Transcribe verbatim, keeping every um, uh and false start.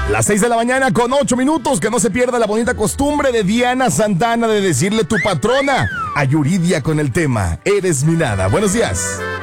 Las seis de la mañana con ocho minutos, que no se pierda la bonita costumbre de Diana Santana de decirle tu patrona a Yuridia con el tema Eres mi nada. Buenos días.